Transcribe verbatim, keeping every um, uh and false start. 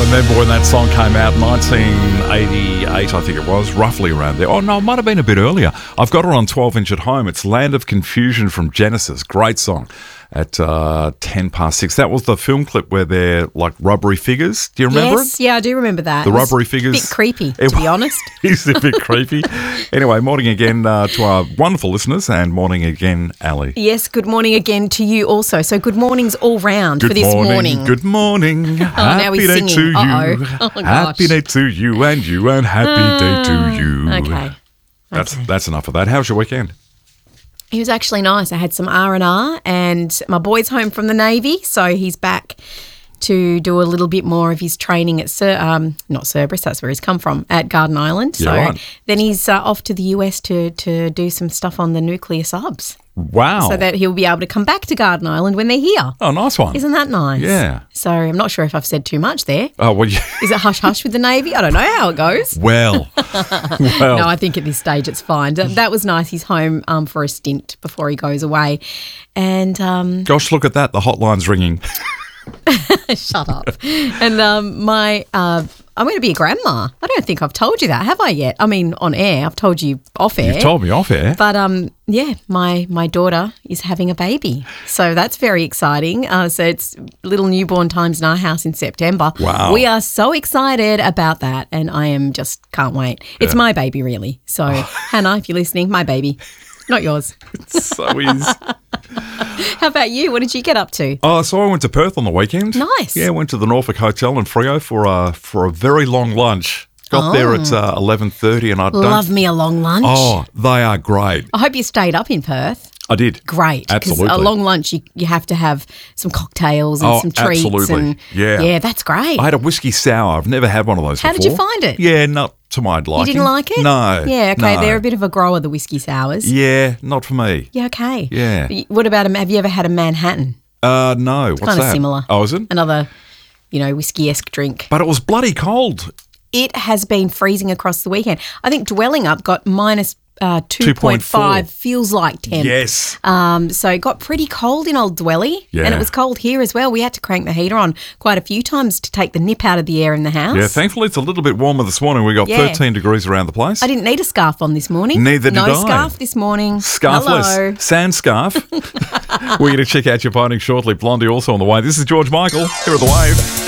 remember when that song came out, nineteen eighty-eight, I think it was, roughly around there. Oh, no, it might have been a bit earlier. I've got it on twelve inch at home. It's Land of Confusion from Genesis. Great song at uh, ten past six. That was the film clip where they're like rubbery figures. Do you remember yes, it? yeah, I do remember that. The It was rubbery figures. A bit creepy, to It be honest. It's a bit creepy. Anyway, morning again uh, to our wonderful listeners, and morning again, Ali. Yes, good morning again to you also. So good mornings all round Good for this morning, morning. Good morning. Oh, happy now he's day singing. to you. Uh-oh. Oh, gosh. Happy day to you and you and happy day to you. Okay. That's Okay. that's enough of that. How's your weekend? It was actually nice. I had some R and R, and my boy's home from the Navy, so he's back to do a little bit more of his training at Cer- um, not Cerberus, that's where he's come from, at Garden Island. Yeah, so right. then he's uh, off to the U S to to do some stuff on the nuclear subs, Wow. so that he'll be able to come back to Garden Island when they're here. oh, nice one. Isn't that nice? Yeah. So I'm not sure if I've said too much there. Oh, well, yeah. Is it hush hush with the Navy? I don't know how it goes. well. well. No, I think at this stage it's fine. That, that was nice. He's home um, for a stint before he goes away. And um, Gosh, look at that. The hotline's ringing. shut up. And um, my, uh, I'm going to be a grandma. I don't think I've told you that, have I yet? I mean, on air. I've told you off air. You've told me off air. But um, yeah, my my daughter is having a baby, so that's very exciting. Uh, so it's little newborn times in our house in September. Wow. We are so excited about that, and I am just can't wait. It's my baby, really. So Hannah, if you're listening, my baby, not yours. so is. How about you? What did you get up to? Oh, so I went to Perth on the weekend. Nice. Yeah, went to the Norfolk Hotel in Freo for a, for a very long lunch. Got there at uh, eleven thirty and I don't... Love me a long lunch. Oh, they are great. I hope you stayed up in Perth. I did. Great. Absolutely. Because a long lunch, you, you have to have some cocktails and Oh, some treats. absolutely. And, Yeah. Yeah, that's great. I had a whiskey sour. I've never had one of those How before. did you find it? Yeah, not to my liking. You didn't like it? No. Yeah, okay. no. They're a bit of a grower, the whiskey sours. Yeah, not for me. Yeah, okay. Yeah. Y- What about, a, have you ever had a Manhattan? Uh, no. What's Kind of that? similar. Oh, is it? Another, you know, whiskey-esque drink. But it was bloody cold. It has been freezing across the weekend. I think Dwelling Up got minus uh, two point five, two point four. feels like ten. Yes. Um, so it got pretty cold in Old Dwelly. Yeah. And it was cold here as well. We had to crank the heater on quite a few times to take the nip out of the air in the house. Yeah, thankfully it's a little bit warmer this morning. We got Yeah. thirteen degrees around the place. I didn't need a scarf on this morning. Neither did no I. scarf this morning. Scarfless. Hello. Sans scarf. We're going to check out your phoning shortly. Blondie also on the way. This is George Michael here at The Wave.